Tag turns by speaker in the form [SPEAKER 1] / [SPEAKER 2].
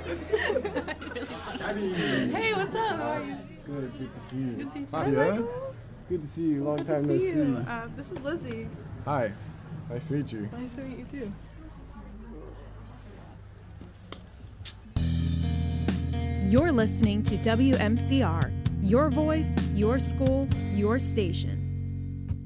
[SPEAKER 1] Hey, what's up? How are you?
[SPEAKER 2] Good to see you.
[SPEAKER 1] Good to see you.
[SPEAKER 2] Hi,
[SPEAKER 1] Hi,
[SPEAKER 2] Michael. Good to see you. Long time no see.
[SPEAKER 3] This is Lizzie.
[SPEAKER 2] Hi. Nice to meet you.
[SPEAKER 1] Nice to meet you too.
[SPEAKER 4] You're listening to WMCR, your voice, your school, your station.